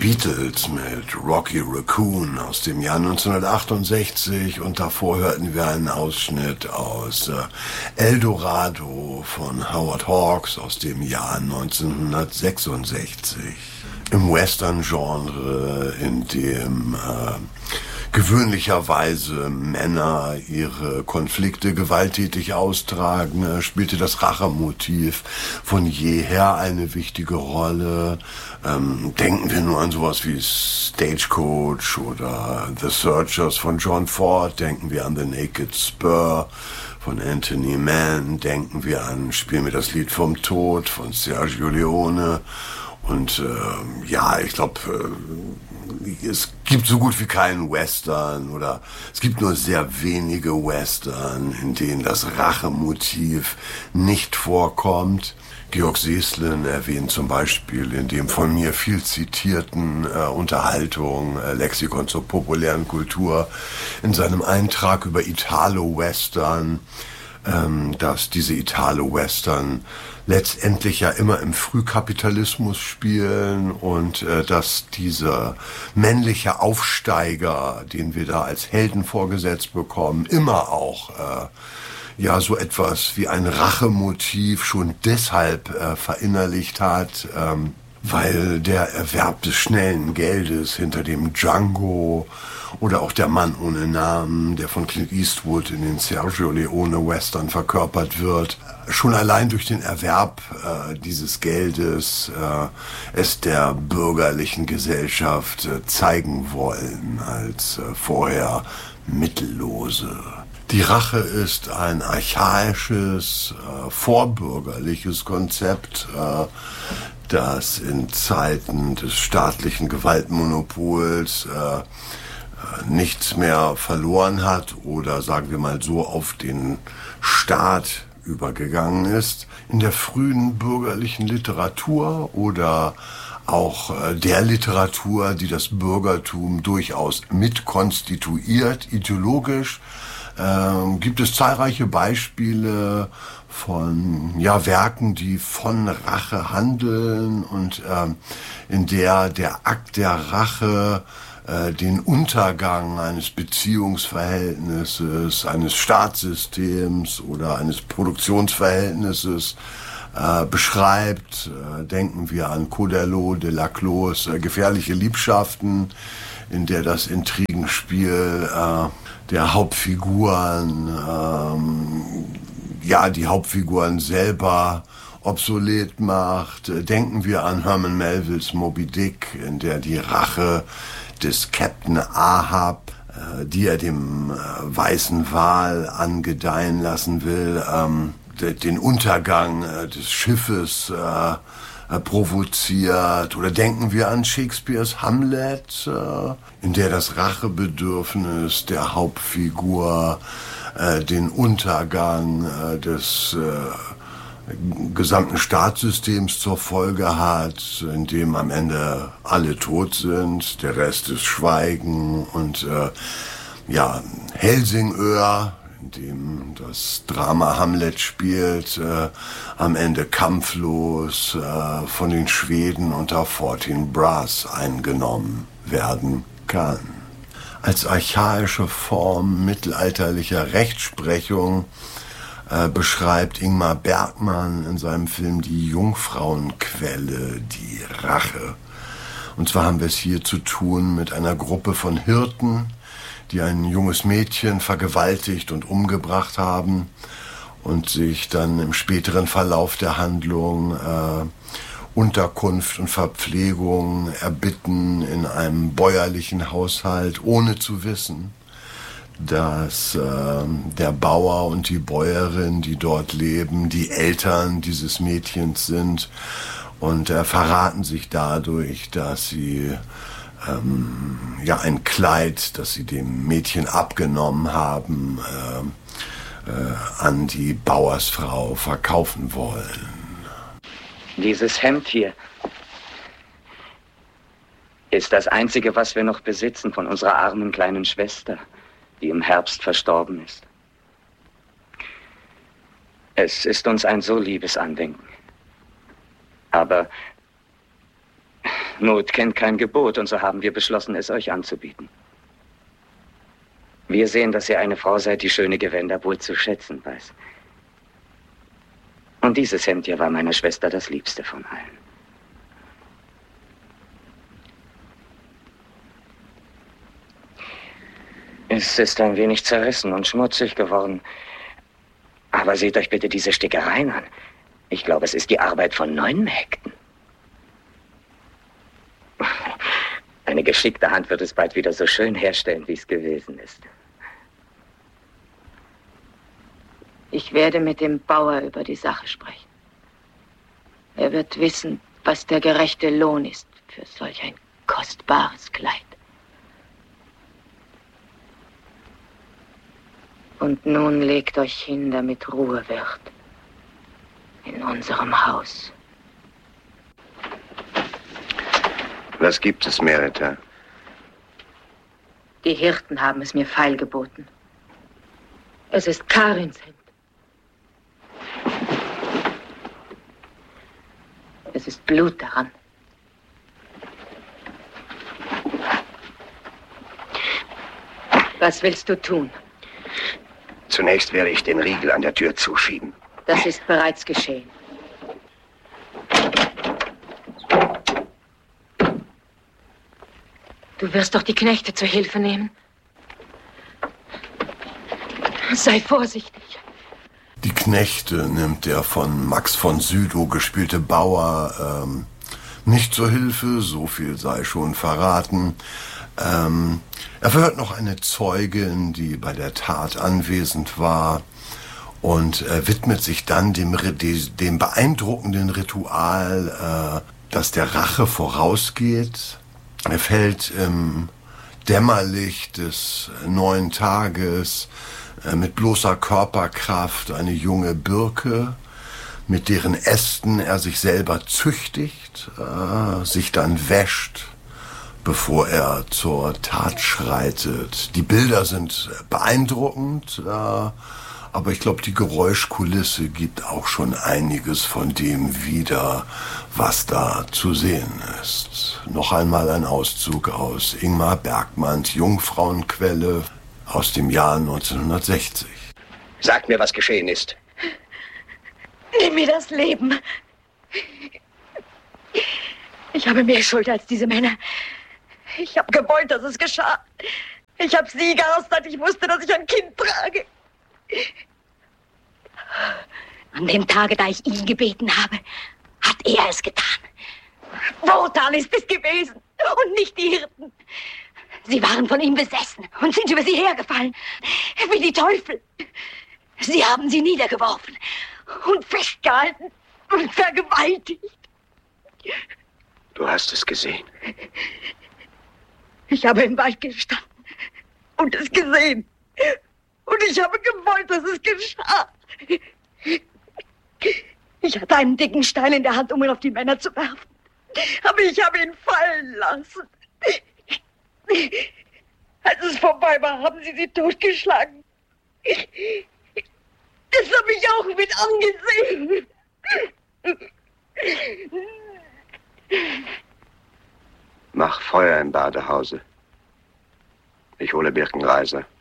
Beatles mit Rocky Raccoon aus dem Jahr 1968 und davor hörten wir einen Ausschnitt aus El Dorado von Howard Hawks aus dem Jahr 1966. Im Western-Genre, in dem gewöhnlicherweise Männer ihre Konflikte gewalttätig austragen, spielte das Rachemotiv von jeher eine wichtige Rolle. Denken wir nur an sowas wie Stagecoach oder The Searchers von John Ford, denken wir an The Naked Spur von Anthony Mann, denken wir an Spiel mir das Lied vom Tod von Sergio Leone. Und ich glaube, es gibt so gut wie keinen Western oder es gibt nur sehr wenige Western, in denen das Rachemotiv nicht vorkommt. Georg Seslin erwähnt zum Beispiel in dem von mir viel zitierten Unterhaltung, Lexikon zur populären Kultur, in seinem Eintrag über Italo-Western, dass diese Italo-Western letztendlich ja immer im Frühkapitalismus spielen und dass dieser männliche Aufsteiger, den wir da als Helden vorgesetzt bekommen, immer auch so etwas wie ein Rachemotiv schon deshalb verinnerlicht hat, weil der Erwerb des schnellen Geldes hinter dem Django oder auch der Mann ohne Namen, der von Clint Eastwood in den Sergio Leone Western verkörpert wird, schon allein durch den Erwerb dieses Geldes es der bürgerlichen Gesellschaft zeigen wollen als vorher Mittellose. Die Rache ist ein archaisches, vorbürgerliches Konzept, das in Zeiten des staatlichen Gewaltmonopols nichts mehr verloren hat oder sagen wir mal so auf den Staat übergegangen ist. In der frühen bürgerlichen Literatur oder auch der Literatur, die das Bürgertum durchaus mitkonstituiert, ideologisch, gibt es zahlreiche Beispiele von Werken, die von Rache handeln und in der Akt der Rache den Untergang eines Beziehungsverhältnisses, eines Staatssystems oder eines Produktionsverhältnisses beschreibt. Denken wir an Coderlo de Laclos Gefährliche Liebschaften, in der das Intrigenspiel der Hauptfiguren, die Hauptfiguren selber obsolet macht. Denken wir an Herman Melvilles Moby Dick, in der die Rache des Captain Ahab, die er dem weißen Wal angedeihen lassen will, den Untergang des Schiffes provoziert. Oder denken wir an Shakespeares Hamlet, in der das Rachebedürfnis der Hauptfigur den Untergang des gesamten Staatssystems zur Folge hat, in dem am Ende alle tot sind, der Rest ist Schweigen und Helsingör, in dem das Drama Hamlet spielt, am Ende kampflos von den Schweden unter Fortinbras eingenommen werden kann. Als archaische Form mittelalterlicher Rechtsprechung beschreibt Ingmar Bergman in seinem Film Die Jungfrauenquelle die Rache. Und zwar haben wir es hier zu tun mit einer Gruppe von Hirten, die ein junges Mädchen vergewaltigt und umgebracht haben und sich dann im späteren Verlauf der Handlung Unterkunft und Verpflegung erbitten in einem bäuerlichen Haushalt, ohne zu wissen, dass der Bauer und die Bäuerin, die dort leben, die Eltern dieses Mädchens sind und verraten sich dadurch, dass sie ein Kleid, das sie dem Mädchen abgenommen haben, an die Bauersfrau verkaufen wollen. Dieses Hemd hier ist das Einzige, was wir noch besitzen von unserer armen kleinen Schwester, die im Herbst verstorben ist. Es ist uns ein so liebes Andenken. Aber Not kennt kein Gebot, und so haben wir beschlossen, es euch anzubieten. Wir sehen, dass ihr eine Frau seid, die schöne Gewänder wohl zu schätzen weiß. Und dieses Hemd hier war meiner Schwester das Liebste von allen. Es ist ein wenig zerrissen und schmutzig geworden. Aber seht euch bitte diese Stickereien an. Ich glaube, es ist die Arbeit von 9 Mägden. Eine geschickte Hand wird es bald wieder so schön herstellen, wie es gewesen ist. Ich werde mit dem Bauer über die Sache sprechen. Er wird wissen, was der gerechte Lohn ist für solch ein kostbares Kleid. Und nun legt euch hin, damit Ruhe wird. In unserem Haus. Was gibt es, Merita? Die Hirten haben es mir feilgeboten. Es ist Karins Hemd. Es ist Blut daran. Was willst du tun? Zunächst werde ich den Riegel an der Tür zuschieben. Das ist bereits geschehen. Du wirst doch die Knechte zur Hilfe nehmen. Sei vorsichtig. Die Knechte nimmt der von Max von Sydow gespielte Bauer nicht zur Hilfe, so viel sei schon verraten. Er verhört noch eine Zeugin, die bei der Tat anwesend war, und widmet sich dann dem beeindruckenden Ritual, das der Rache vorausgeht. Er fällt im Dämmerlicht des 9. Tages mit bloßer Körperkraft eine junge Birke, mit deren Ästen er sich selber züchtigt, sich dann wäscht, bevor er zur Tat schreitet. Die Bilder sind beeindruckend, aber ich glaube, die Geräuschkulisse gibt auch schon einiges von dem wieder, was da zu sehen ist. Noch einmal ein Auszug aus Ingmar Bergmanns Jungfrauenquelle aus dem Jahr 1960. Sag mir, was geschehen ist. Nimm mir das Leben. Ich habe mehr Schuld als diese Männer. Ich habe gewollt, dass es geschah. Ich habe sie gehasst, als ich wusste, dass ich ein Kind trage. An dem Tage, da ich ihn gebeten habe, hat er es getan. Wotan ist es gewesen und nicht die Hirten. Sie waren von ihm besessen und sind über sie hergefallen, wie die Teufel. Sie haben sie niedergeworfen und festgehalten und vergewaltigt. Du hast es gesehen. Ich habe im Wald gestanden und es gesehen. Und ich habe gewollt, dass es geschah. Ich hatte einen dicken Stein in der Hand, um ihn auf die Männer zu werfen. Aber ich habe ihn fallen lassen. Als es vorbei war, haben sie totgeschlagen. Das habe ich auch mit angesehen. Mach Feuer im Badehause. Ich hole Birkenreiser.